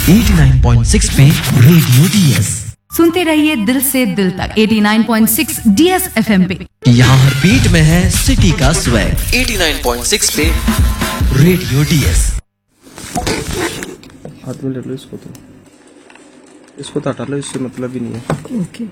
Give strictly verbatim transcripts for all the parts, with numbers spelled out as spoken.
नवासी पॉइंट छह पे रेडियो डीएस। सुनते रहिए दिल से दिल तक नवासी पॉइंट छह डीएस एफएम पे। यहाँ हर बीट में है सिटी का स्वैग। नवासी पॉइंट छह पे रेडियो डीएस। हाथ में ले लो इसको, तो इसको तो हटा लो, इससे मतलब ही नहीं है। ओके।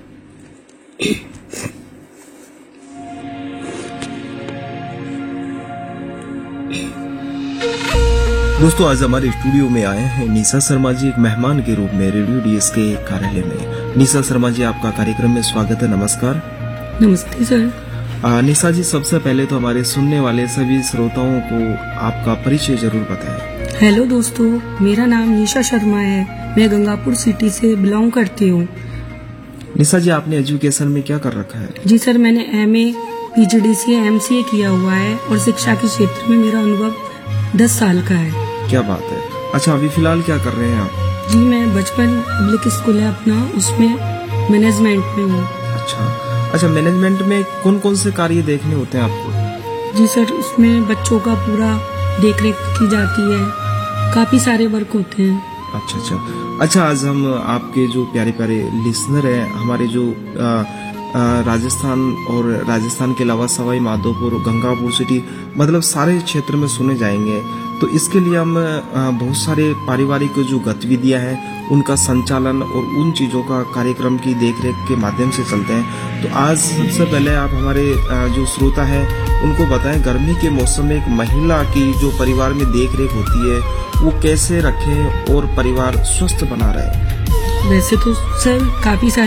दोस्तों, आज हमारे स्टूडियो में आए हैं निशा शर्मा जी एक मेहमान के रूप में रेडियो डीएस के कार्यालय में। निशा शर्मा जी, आपका कार्यक्रम में स्वागत है। नमस्कार। नमस्ते सर। आ, निशा जी, सबसे पहले तो हमारे सुनने वाले सभी श्रोताओं को आपका परिचय जरूर बताएं। हेलो दोस्तों, मेरा नाम निशा शर्मा है। मैं गंगापुर सिटी से बिलोंग करती हूँ। निशा जी, आपने एजुकेशन में क्या कर रखा है? जी सर, मैंने एमए, पीजीडीसीए, एमसीए किया हुआ है और शिक्षा के क्षेत्र में मेरा अनुभव दस साल का है। क्या बात है। अच्छा, अभी फिलहाल क्या कर रहे हैं आप? जी, मैं बचपन पब्लिक स्कूल है अपना, उसमें मैनेजमेंट में हूँ। अच्छा अच्छा, मैनेजमेंट में कौन कौन से कार्य देखने होते हैं आपको? जी सर, उसमें बच्चों का पूरा देख रेख की जाती है, काफी सारे वर्क होते हैं। अच्छा अच्छा अच्छा आज हम आपके जो प्यारे प्यारे लिसनर हैं, हमारे जो आ, आ, राजस्थान और राजस्थान के अलावा सवाई माधोपुर, गंगापुर सिटी, मतलब सारे क्षेत्र में सुने जाएंगे। तो इसके लिए हम आ, बहुत सारे पारिवारिक जो गतिविधियां हैं उनका संचालन और उन चीजों का कार्यक्रम की देखरेख के माध्यम से चलते हैं। तो आज सबसे पहले आप हमारे आ, जो श्रोता हैं उनको बताएं, गर्मी के मौसम में एक महिला की जो परिवार में देख रेख होती है वो कैसे रखें और परिवार स्वस्थ बना रहे। वैसे तो सर काफी सारे